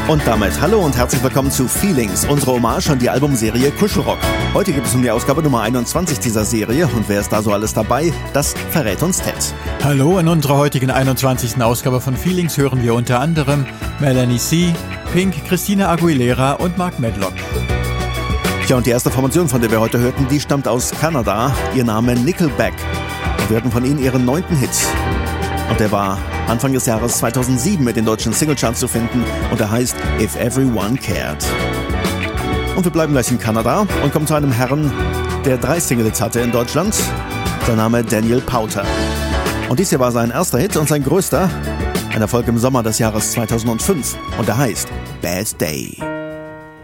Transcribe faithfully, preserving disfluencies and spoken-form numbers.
Und damit hallo und herzlich willkommen zu Feelings, unsere Hommage an die Albumserie Kuschelrock. Heute geht es um die Ausgabe Nummer einundzwanzig dieser Serie und wer ist da so alles dabei, das verrät uns Ted. Hallo, in unserer heutigen einundzwanzigsten Ausgabe von Feelings hören wir unter anderem Melanie C., Pink, Christina Aguilera und Mark Medlock. Tja, und die erste Formation, von der wir heute hörten, die stammt aus Kanada, ihr Name Nickelback. Und wir hörten von ihnen ihren neunten Hit. Und der war Anfang des Jahres zweitausendsieben mit den deutschen Singlecharts zu finden und er heißt If Everyone Cared. Und wir bleiben gleich in Kanada und kommen zu einem Herrn, der drei Singles hatte in Deutschland. Sein Name Daniel Powter. Und dies hier war sein erster Hit und sein größter, ein Erfolg im Sommer des Jahres zweitausendfünf und er heißt Bad Day.